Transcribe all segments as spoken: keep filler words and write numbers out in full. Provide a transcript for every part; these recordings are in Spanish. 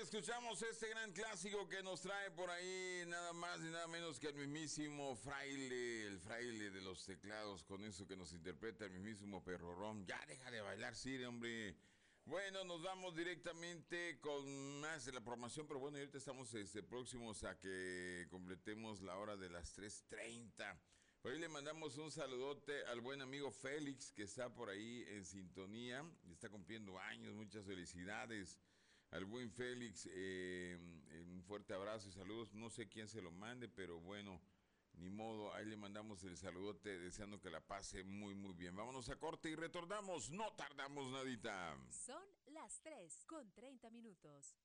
escuchamos este gran clásico que nos trae por ahí nada más y nada menos que el mismísimo fraile, el fraile de los teclados, con eso que nos interpreta el mismísimo Perrorón. Ya deja de bailar, sí, hombre. Bueno, nos vamos directamente con más de la programación, pero bueno, ahorita estamos este, próximos a que completemos la hora de las tres treinta. Por ahí le mandamos un saludote al buen amigo Félix, que está por ahí en sintonía, y está cumpliendo años, muchas felicidades. Al buen Félix, eh, un fuerte abrazo y saludos. No sé quién se lo mande, pero bueno, ni modo. Ahí le mandamos el saludote, deseando que la pase muy, muy bien. Vámonos a corte y retornamos. No tardamos nadita. Son las tres con treinta minutos.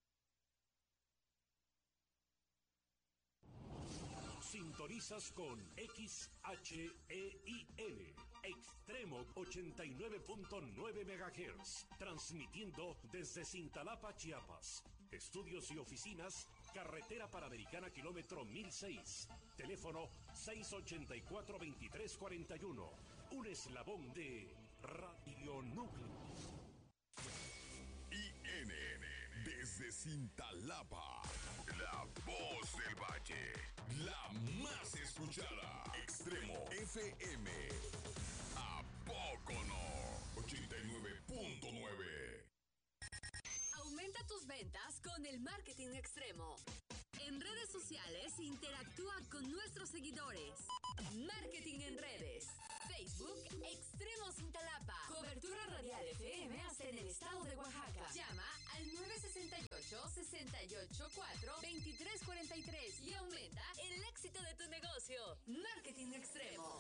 Sintonizas con X H E I N, Extremo ochenta y nueve punto nueve megahertz, transmitiendo desde Cintalapa, Chiapas. Estudios y oficinas, Carretera Panamericana, kilómetro mil seis. Teléfono seis ochenta y cuatro, veintitrés cuarenta y uno. Un eslabón de Radio Núcleo. I N, desde Cintalapa, la voz del valle, la más escuchada. Extremo F M, ¿a poco no? ochenta y nueve punto nueve. Aumenta tus ventas con el marketing extremo. En redes sociales, interactúa con nuestros seguidores. Marketing en redes. Facebook, Extremo Cintalapa. Cobertura radial F M hasta en el estado de Oaxaca. Llama al nueve seis ocho, seis ocho cuatro, dos tres cuatro tres y aumenta el éxito de tu negocio. Marketing extremo.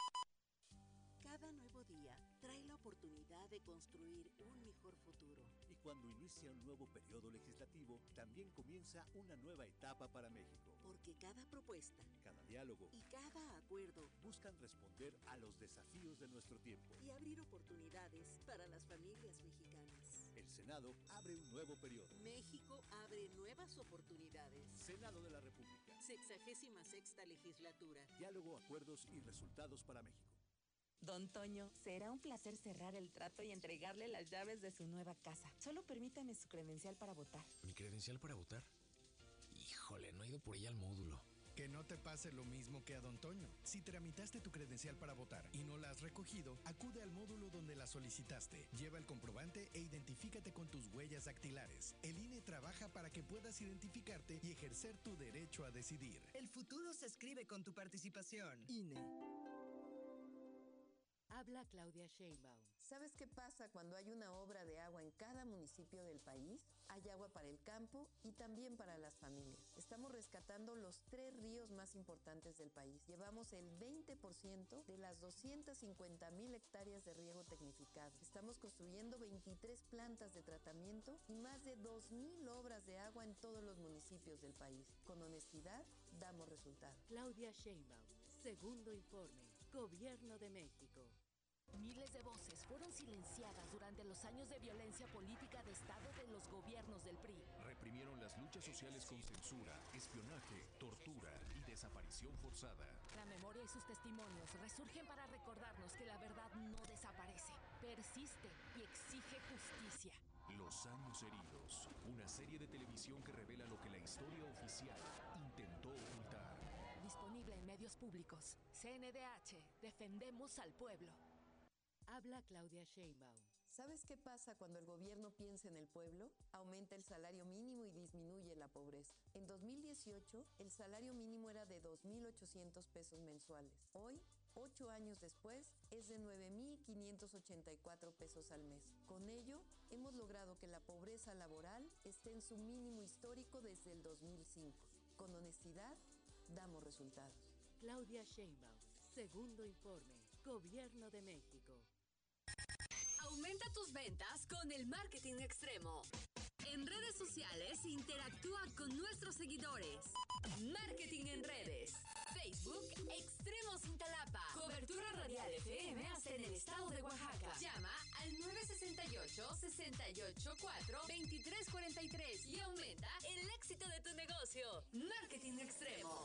Cada nuevo día trae la oportunidad de construir un mejor futuro. Y cuando inicia un nuevo periodo legislativo, también comienza una nueva etapa para México. Porque cada propuesta, cada diálogo y cada acuerdo buscan responder a los desafíos de nuestro tiempo y abrir oportunidades para las familias mexicanas. El Senado abre un nuevo periodo. México abre nuevas oportunidades. Senado de la República. Sexagésima sexta legislatura. Diálogo, acuerdos y resultados para México. Don Toño, será un placer cerrar el trato y entregarle las llaves de su nueva casa. Solo permítame su credencial para votar. ¿Mi credencial para votar? Híjole, no he ido por ella al módulo. Que no te pase lo mismo que a Don Toño. Si tramitaste tu credencial para votar y no la has recogido, acude al módulo donde la solicitaste. Lleva el comprobante e identifícate con tus huellas dactilares. El I N E trabaja para que puedas identificarte y ejercer tu derecho a decidir. El futuro se escribe con tu participación. I N E. Habla Claudia Sheinbaum. ¿Sabes qué pasa cuando hay una obra de agua en cada municipio del país? Hay agua para el campo y también para las familias. Estamos rescatando los tres ríos más importantes del país. Llevamos el veinte por ciento de las doscientas cincuenta mil hectáreas de riego tecnificado. Estamos construyendo veintitrés plantas de tratamiento y más de dos mil obras de agua en todos los municipios del país. Con honestidad, damos resultados. Claudia Sheinbaum, segundo informe, Gobierno de México. Miles de voces fueron silenciadas durante los años de violencia política de Estado de los gobiernos del P R I. Reprimieron las luchas sociales con censura, espionaje, tortura y desaparición forzada. La memoria y sus testimonios resurgen para recordarnos que la verdad no desaparece, persiste y exige justicia. Los años heridos, una serie de televisión que revela lo que la historia oficial intentó ocultar. Disponible en medios públicos. C N D H, defendemos al pueblo. Habla Claudia Sheinbaum. ¿Sabes qué pasa cuando el gobierno piensa en el pueblo? Aumenta el salario mínimo y disminuye la pobreza. En dos mil dieciocho, el salario mínimo era de dos mil ochocientos pesos mensuales. Hoy, ocho años después, es de nueve mil quinientos ochenta y cuatro pesos al mes. Con ello, hemos logrado que la pobreza laboral esté en su mínimo histórico desde el dos mil cinco. Con honestidad, damos resultados. Claudia Sheinbaum, segundo informe, Gobierno de México. Aumenta tus ventas con el marketing extremo. En redes sociales, interactúa con nuestros seguidores. Marketing en redes. Facebook, Extremo Cintalapa. Cobertura radial F M hasta en el estado de Oaxaca. Llama al nueve seis ocho, seis ocho cuatro, dos tres cuatro tres y aumenta el éxito de tu negocio. Marketing extremo.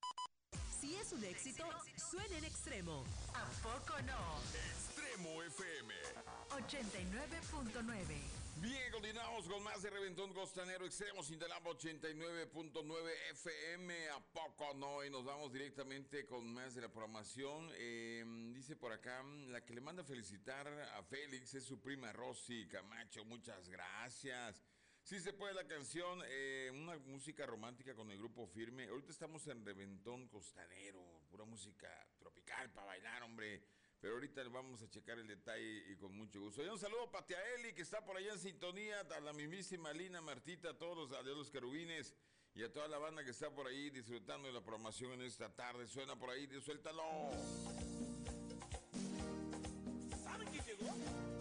Si es un éxito, suena en extremo. ¿A poco no? Extremo F M ochenta y nueve punto nueve. Bien, continuamos con más de Reventón Costanero Extremo, Cintalapa ochenta y nueve punto nueve F M. ¿A poco no? Y nos vamos directamente con más de la programación. Eh, dice por acá, la que le manda felicitar a Félix es su prima Rosy Camacho. Muchas gracias. Sí se puede la canción, eh, una música romántica con el grupo Firme. Ahorita estamos en Reventón Costanero, pura música tropical para bailar, hombre. Pero ahorita vamos a checar el detalle y con mucho gusto. Y un saludo para Tia Eli, que está por allá en sintonía, a la mismísima Lina, Martita, a todos los, a los querubines y a toda la banda que está por ahí disfrutando de la programación en esta tarde. Suena por ahí, suéltalo. ¿Saben quién llegó?